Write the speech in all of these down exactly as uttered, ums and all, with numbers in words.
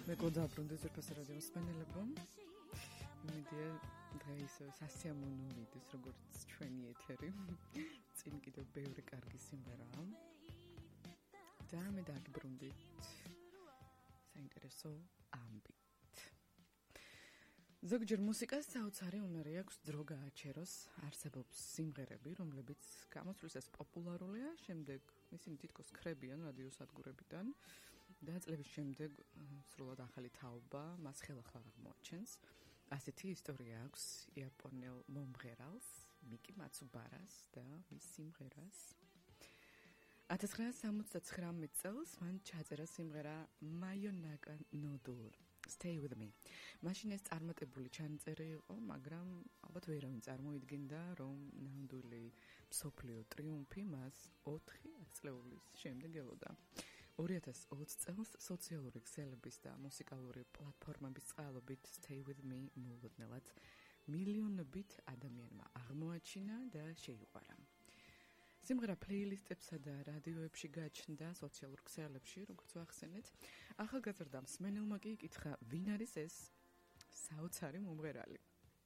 მეგონა ბრუნდე ზურფას რადიო მსმენელებო. მიდია დღეს სასიამოვნო მიდის როგორც ჩვენი ეთერი. წინ კიდევ ბევრი კარგი სიმღერაა. და მე დაგიბრუნდით საინტერესო ამბით. ზოგჯერ მუსიკას საოცარი უნარი აქვს დრო გააჩეროს, არსებობს სიმღერები, რომლებიც გამოსვლისას პოპულარულია, შემდეგ ისინი თითქოს ხრებიან რადიოსადგურებიდან და წლების შემდეგ სრულად ახალი თაობა მას ხელახლა აღმოაჩენს. ასეთი ისტორია აქვს იაპონელ მომღერალს მიკი მაცუბარას და მის სიმღერას. ათას ცხრაასი სამოცდათხრამეტ წელს მან ჩაწერა სიმღერა მაიონაკა ნოდურ Stay with me. მაშინ ეს წარმატებული ჩანაწერი იყო, მაგრამ ალბათ ვერავინ წარმოიდგენდა, რომ ნამდვილი მსოფლიო ტრიუმფი მას ოთხი ათწლეულის შემდეგ ელოდა. ორი ათას ოცი წელს სოციალური ქსელების და მუსიკალური პლატფორმების წყალობით Stay with me მოულოდნელად მილიონობით ადამიანმა აღმოაჩინა და შეიყვარა. სიმღერა პლეილისტებსა და რადიოებში გაჩნდა სოციალურ ქსელებში, როგორც ვახსენეთ. ახალგაზრდა მსმენელმა კი იკითხა, ვინ არის ეს საოცარი მომღერალი.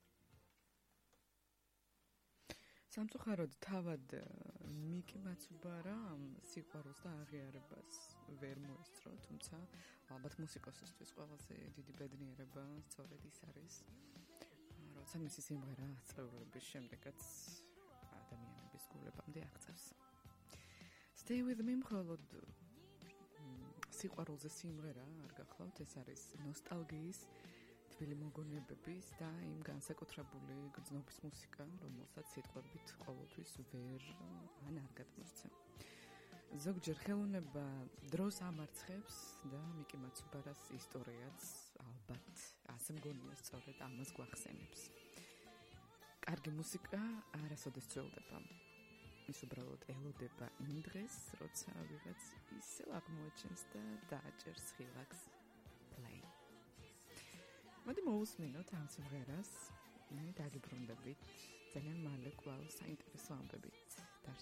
სამწუხაროდ თავად მიკი მაცუბარა სიყვარულს და აღიარებას ვერ მოესწრო, თუმცა ალბათ მუსიკოსისთვის ყველაზე დიდი ბედნიერება სწორედ ის არის, როცა მისი სიმღერა ათწლეულების შემდეგაც ადამიანების გულებამდე აღწევს. Stay with me მხოლოდ სიყვარულზე სიმღერა არ გახლავთ, ეს არის ნოსტალგიის, თბილი მოგონებების და იმ განსაკუთრებული გრძნობის მუსიკა, რომელსაც სიტყვებით ყოველთვის ვერ ან არ გადმოსცემ. ზოგჯერ ხელოვნება დროს ამარცხებს და მიკი მაცუბარას ისტორიაც ალბათ ასე მგონია სწორედ ამას გვახსენებს. კარგი მუსიკა არასოდეს ძველდება. ის უბრალოდ ელოდება იმ დღეს, როცა ვიღაც ისევ აღმოაჩენს და დააჭერს ხილაკს play. მოდი მოვუსმინოთ ამ სიმღერას, მე დაგიბრუნდებით ძალიან მალე კვლავ საინტერესო ამბებით.